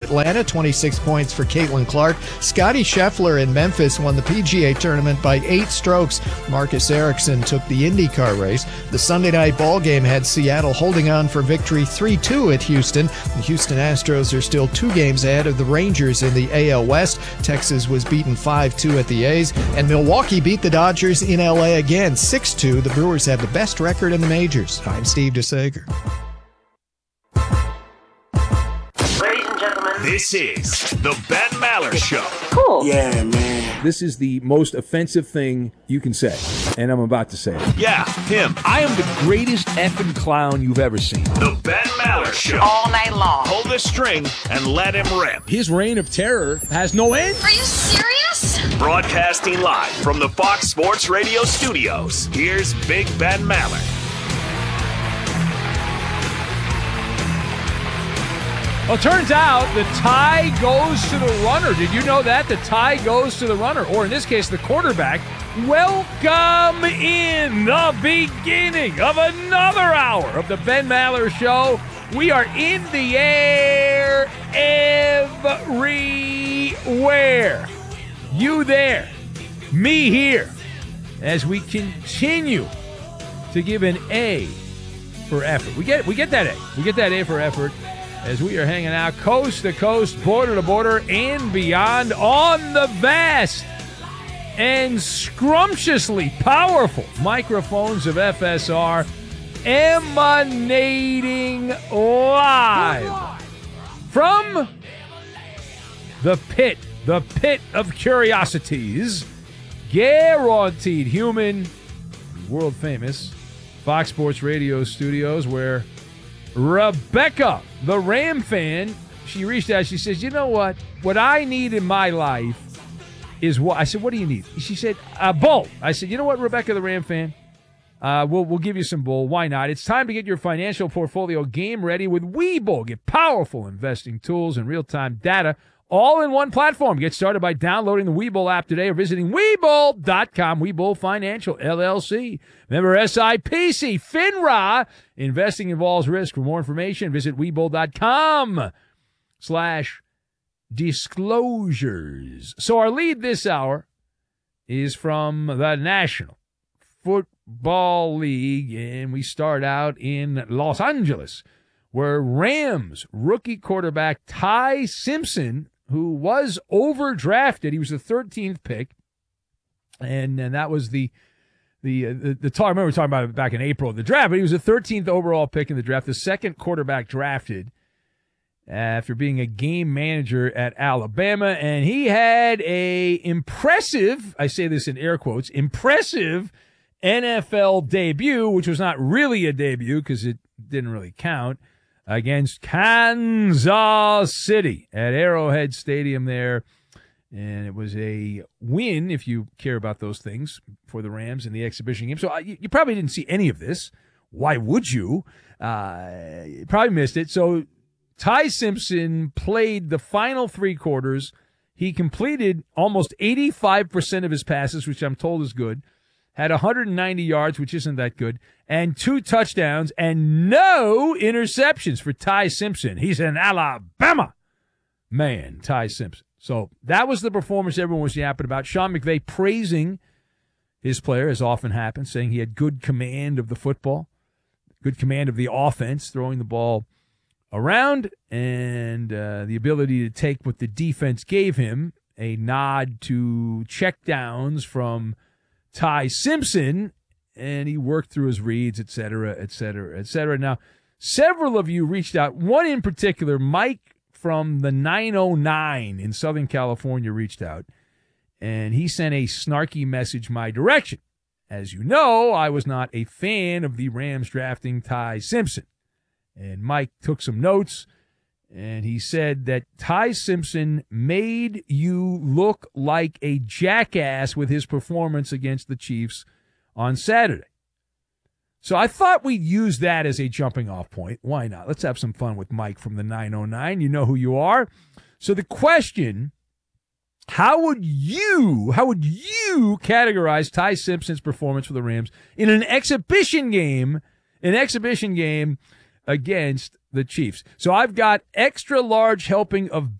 Atlanta, 26 points for Caitlin Clark. Scottie Scheffler in Memphis won the PGA tournament by 8 strokes. Marcus Ericsson took the IndyCar race. The Sunday night ball game had Seattle holding on for victory 3-2 at Houston. The Houston Astros are still 2 games ahead of the Rangers in the AL West. Texas was beaten 5-2 at the A's. And Milwaukee beat the Dodgers in LA again, 6-2. The Brewers have the best record in the majors. I'm Steve DeSager. Ladies and gentlemen, this is the Ben Maller Show. Cool. Yeah, man. This is the most offensive thing you can say, and I'm about to say it. Yeah, him. I am the greatest effing clown you've ever seen. The Ben Maller Show. All night long. Pull the string and let him rip. His reign of terror has no end. Are you serious? Broadcasting live from the Fox Sports Radio studios, here's Big Ben Maller. Well, it turns out the tie goes to the runner. Did you know that? The tie goes to the runner, or in this case, the quarterback. Welcome in the beginning of another hour of the Ben Maller Show. We are in the air everywhere. You there, me here, as we continue to give an A for effort. We get that A. We get that A for effort as we are hanging out coast to coast, border to border, and beyond on the vast and scrumptiously powerful microphones of FSR, emanating live from the pit of curiosities, guaranteed human, world famous Fox Sports Radio studios, where Rebecca, the Ram fan, she reached out. She says, you know what? What I need in my life is what? I said, what do you need? She said, a bull. I said, you know what, Rebecca, the Ram fan? We'll give you some bull. Why not? It's time to get your financial portfolio game ready with Webull. Get powerful investing tools and real-time data all in one platform. Get started by downloading the Webull app today or visiting Webull.com. Webull Financial, LLC. Member SIPC. FINRA. Investing involves risk. For more information, visit Webull.com/disclosures. So our lead this hour is from the National Football League, and we start out in Los Angeles, where Rams rookie quarterback Ty Simpson, who was overdrafted, he was the 13th pick, and that was the talk. I remember we were talking about it back in April of the draft, but he was the 13th overall pick in the draft, the second quarterback drafted after being a game manager at Alabama, and he had a impressive, I say this in air quotes, impressive NFL debut, which was not really a debut because it didn't really count, against Kansas City at Arrowhead Stadium there. And it was a win, if you care about those things, for the Rams in the exhibition game. So you probably didn't see any of this. Why would you? You probably missed it. So Ty Simpson played the final 3 quarters. He completed almost 85% of his passes, which I'm told is good. Had 190 yards, which isn't that good, and 2 touchdowns and no interceptions for Ty Simpson. He's an Alabama man, Ty Simpson. So that was the performance everyone was yapping about. Sean McVay praising his player, as often happens, saying he had good command of the football, good command of the offense, throwing the ball around, and the ability to take what the defense gave him, a nod to checkdowns from Ty Simpson, and he worked through his reads, et cetera, et cetera, et cetera. Now, several of you reached out. One in particular, Mike from the 909 in Southern California, reached out, and he sent a snarky message my direction. As you know, I was not a fan of the Rams drafting Ty Simpson. And Mike took some notes, and he said that Ty Simpson made you look like a jackass with his performance against the Chiefs on Saturday. So I thought we'd use that as a jumping off point. Why not? Let's have some fun with Mike from the 909. You know who you are. So the question, how would you categorize Ty Simpson's performance for the Rams in an exhibition game against the Chiefs? So I've got extra large helping of